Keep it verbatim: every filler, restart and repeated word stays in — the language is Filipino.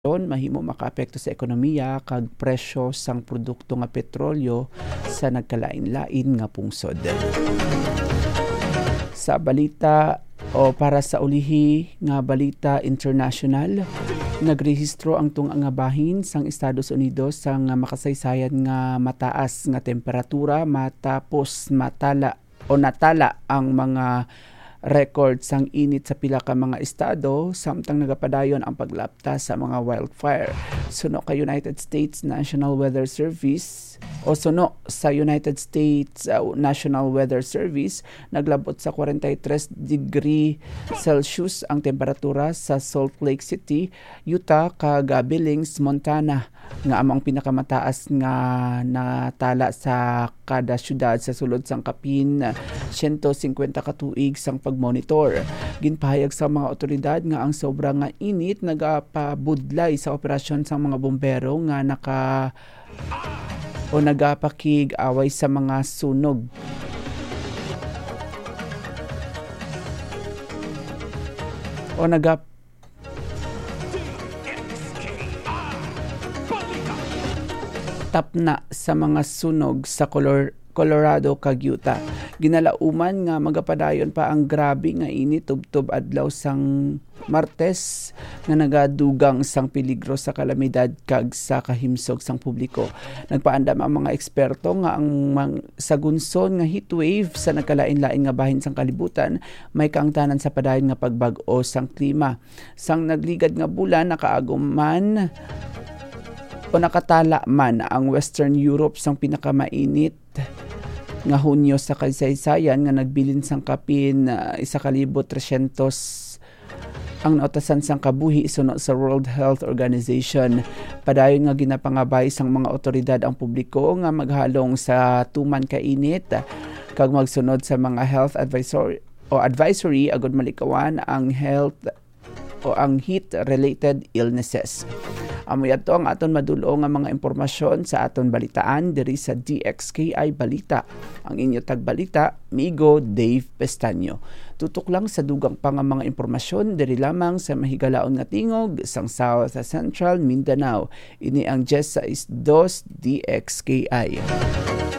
mahimo makaapekto sa ekonomiya kag presyo sang produkto nga petrolyo sa nagkalain-lain nga pungsod. Sa balita o para sa ulihi nga balita international, nagrehistro ang tunga nga bahin sang Estados Unidos sang makasaysayan nga mataas nga temperatura matapos matala o natala ang mga record sang init sa pila ka mga estado samtang nagapadayon ang paglapta sa mga wildfire. Suno ka United States National Weather Service o suno sa United States uh, National Weather Service, naglabot sa forty-three degree Celsius ang temperatura sa Salt Lake City, Utah kag Billings, Montana nga among pinakamataas nga natala sa kada syudad sa sulod sang kapin one hundred fifty ka tuig sang pagmonitor. Ginpahayag sa mga otoridad nga ang sobra nga init nagapabudlay sa operasyon sang mga bombero nga naka o nagapakig away sa mga sunog. O nagap tapna sa mga sunog sa Color Colorado kag Utah. Ginalauman nga magapadayon pa ang grabe nga init tubtob adlaw sang Martes nga nagadugang sang peligro sa kalamidad kag sa kahimsog sang publiko. Nagpaandam ang mga eksperto nga ang mang, sa gunson nga heatwave sa nagkalain-lain nga bahin sang kalibutan may kaangtanan sa padayon nga pagbag-o sang klima. Sang nagligad nga bulan nakaagom man o nakatala man ang Western Europe sang pinakamainit nga Hunyo sa kasaysayan nga nagbilin sang kapin uh, one thousand three hundred ang nautasan sang kabuhi suno sa World Health Organization. Padayon nga ginapangabay sang mga otoridad ang publiko nga maghalong sa tuman ka init kag magsunod sa mga health advisory o advisory agud malikawan ang health o ang heat-related illnesses. Amoy ato ang aton madulo nga mga impormasyon sa aton balitaan diri sa D X K I Balita. Ang inyo tagbalita, Migo Dave Pestaño. Tutok lang sa dugang pa nga mga impormasyon diri lamang sa mahigalaon nga tingog sang South Central Mindanao. Ini ang Jessa is dos D X K I.